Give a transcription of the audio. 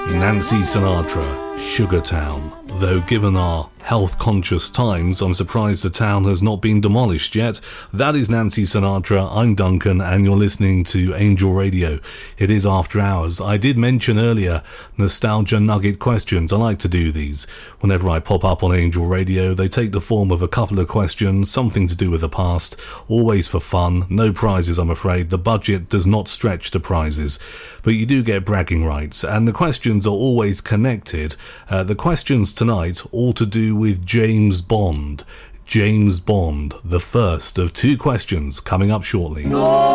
Nancy Sinatra, Sugar Town. Though given our health-conscious times, I'm surprised the town has not been demolished yet. That is Nancy Sinatra. I'm Duncan, and you're listening to Angel Radio. It is After Hours. I did mention earlier Nostalgia Nugget questions. I like to do these. Whenever I pop up on Angel Radio, they take the form of a couple of questions, something to do with the past, always for fun. No prizes, I'm afraid. The budget does not stretch to prizes, but you do get bragging rights, and the questions are always connected. The questions tonight all to do with James Bond. James Bond, the first of two questions coming up shortly.